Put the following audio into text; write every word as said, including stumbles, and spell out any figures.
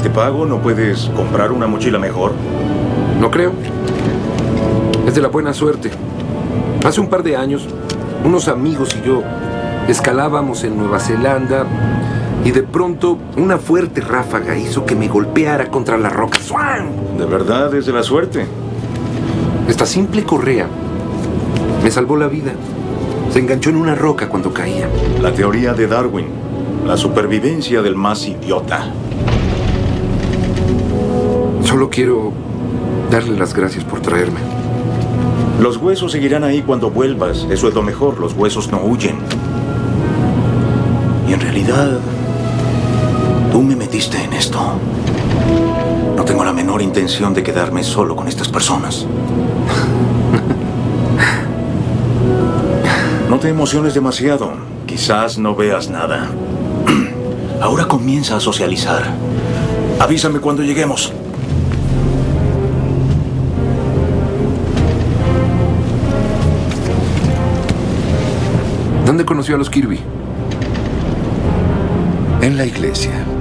este pago no puedes comprar una mochila mejor? No creo. Es de la buena suerte. Hace un par de años, unos amigos y yo escalábamos en Nueva Zelanda y de pronto una fuerte ráfaga hizo que me golpeara contra la roca. ¡Swan! ¿De verdad es de la suerte? Esta simple correa me salvó la vida. Se enganchó en una roca cuando caía. La teoría de Darwin. La supervivencia del más idiota. Solo quiero darle las gracias por traerme. Los huesos seguirán ahí cuando vuelvas. Eso es lo mejor. Los huesos no huyen. Y en realidad, tú me metiste en esto. No tengo la menor intención de quedarme solo con estas personas. No te emociones demasiado. Quizás no veas nada. Ahora comienza a socializar. Avísame cuando lleguemos. ¿Dónde conoció a los Kirby? En la iglesia.